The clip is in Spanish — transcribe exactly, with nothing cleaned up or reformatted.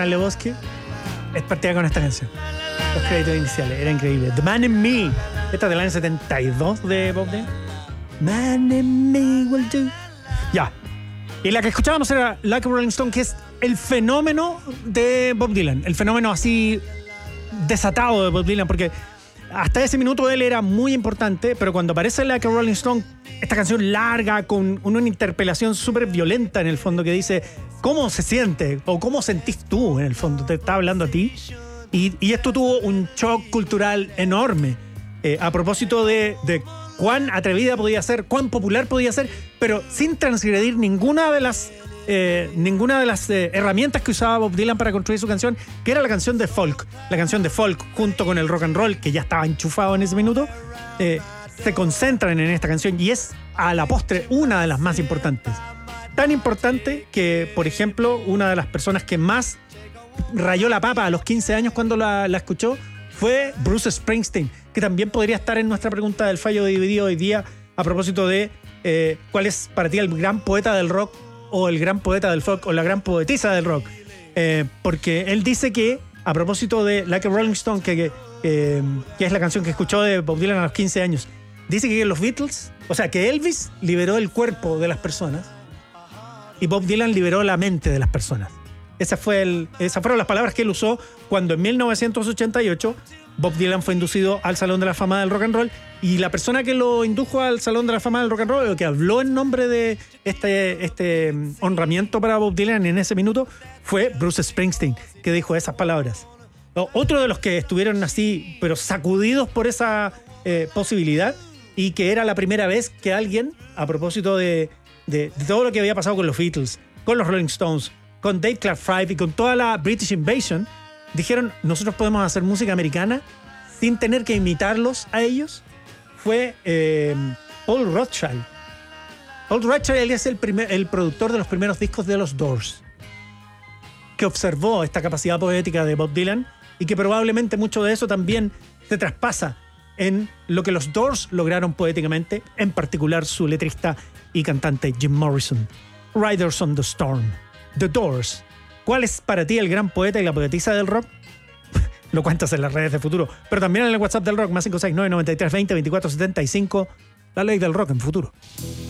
Charles Lebowski, es partida con esta canción. Los créditos iniciales, era increíble. The Man in Me, esta del año setenta y dos de Bob Dylan. Man in Me will do. Ya. Y la que escuchábamos era Like a Rolling Stone, que es el fenómeno de Bob Dylan. El fenómeno así desatado de Bob Dylan, porque hasta ese minuto él era muy importante, pero cuando aparece Like a Rolling Stone, esta canción larga con una interpelación súper violenta en el fondo que dice ¿cómo se siente? O ¿cómo sentís tú en el fondo? Te está hablando a ti. Y, y esto tuvo un shock cultural enorme eh, a propósito de, de cuán atrevida podía ser, cuán popular podía ser, pero sin transgredir ninguna de las Eh, ninguna de las eh, herramientas que usaba Bob Dylan para construir su canción, que era la canción de folk. La canción de folk junto con el rock and roll, que ya estaba enchufado en ese minuto, eh, se concentran en esta canción y es a la postre una de las más importantes. Tan importante que, por ejemplo, una de las personas que más rayó la papa a los quince años cuando la, la escuchó fue Bruce Springsteen, que también podría estar en nuestra pregunta del fallo dividido hoy día a propósito de eh, cuál es para ti el gran poeta del rock o el gran poeta del folk o la gran poetisa del rock, eh, porque él dice que a propósito de Like a Rolling Stone, que, que, eh, que es la canción que escuchó de Bob Dylan a los quince años, dice que los Beatles, o sea que Elvis liberó el cuerpo de las personas y Bob Dylan liberó la mente de las personas. Esa fue el, esas fueron las palabras que él usó cuando en mil novecientos ochenta y ocho Bob Dylan fue inducido al Salón de la Fama del Rock and Roll, y la persona que lo indujo al Salón de la Fama del Rock and Roll, o que habló en nombre de este, este honramiento para Bob Dylan en ese minuto, fue Bruce Springsteen, que dijo esas palabras. Otro de los que estuvieron así, pero sacudidos por esa eh, posibilidad, y que era la primera vez que alguien, a propósito de, de, de todo lo que había pasado con los Beatles, con los Rolling Stones, con Dave Clark Five y con toda la British Invasion, dijeron, nosotros podemos hacer música americana sin tener que imitarlos a ellos, fue eh, Paul Rothchild. Paul Rothchild es el, primer, el productor de los primeros discos de los Doors, que observó esta capacidad poética de Bob Dylan y que probablemente mucho de eso también se traspasa en lo que los Doors lograron poéticamente, en particular su letrista y cantante Jim Morrison. Riders on the Storm, The Doors. ¿Cuál es para ti el gran poeta y la poetisa del rock? Lo cuentas en las redes de Futuro, pero también en el WhatsApp del rock, más cinco seis nueve, nueve tres dos cero, dos cuatro siete cinco. La ley del rock en Futuro.